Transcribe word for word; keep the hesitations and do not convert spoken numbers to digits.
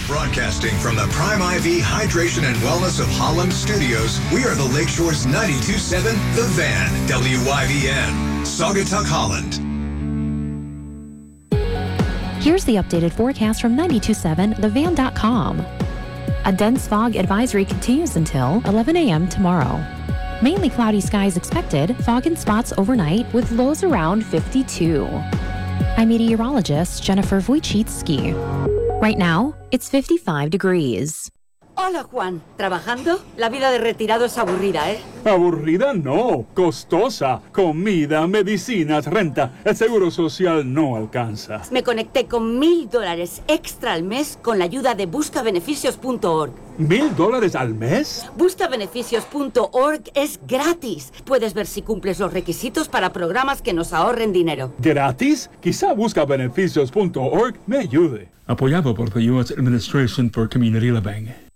Broadcasting from the Prime I V Hydration and Wellness of Holland Studios, we are the Lakeshore's ninety-two point seven The Van, W Y V N, Saugatuck, Holland. Here's the updated forecast from ninety-two point seven the van dot com. A dense fog advisory continues until eleven a.m. tomorrow. Mainly cloudy skies expected, fog in spots overnight with lows around fifty-two. I'm meteorologist Jennifer Wojcicki. Right now, it's fifty-five degrees. Hola, Juan. ¿Trabajando? La vida de retirado es aburrida, ¿eh? Aburrida no, costosa. Comida, medicinas, renta. El seguro social no alcanza. Me conecté con mil dólares extra al mes con la ayuda de busca beneficios punto org. ¿Mil dólares al mes? busca beneficios punto org es gratis. Puedes ver si cumples los requisitos para programas que nos ahorren dinero. ¿Gratis? Quizá busca beneficios punto org me ayude. Apoyado por the U S Administration for Community Living.